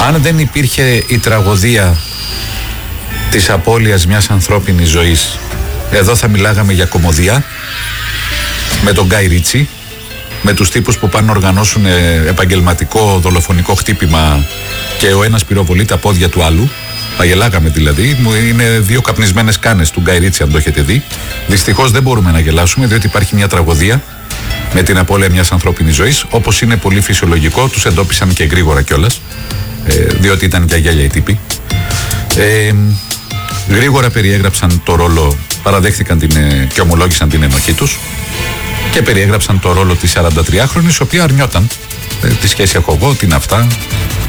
Αν δεν υπήρχε η τραγωδία της απώλειας μιας ανθρώπινης ζωής, εδώ θα μιλάγαμε για κωμωδία, με τον Γκάι Ρίτσι, με τους τύπους που πάνε να οργανώσουν επαγγελματικό δολοφονικό χτύπημα και ο ένας πυροβολεί τα πόδια του άλλου. Θα γελάγαμε δηλαδή. Είναι δύο καπνισμένες κάνες του Γκάι Ρίτσι, αν το έχετε δει. Δυστυχώς δεν μπορούμε να γελάσουμε, διότι υπάρχει μια τραγωδία με την απώλεια μιας ανθρώπινης ζωής. Όπως είναι πολύ φυσιολογικό, τους εντόπισαν και γρήγορα κιόλας, διότι ήταν για γέλια οι τύποι. Γρήγορα περιέγραψαν το ρόλο, παραδέχτηκαν και ομολόγησαν την ενοχή τους και περιέγραψαν το ρόλο της 43χρονης, η οποία αρνιόταν. Τι σχέση έχω εγώ, τι είναι αυτά,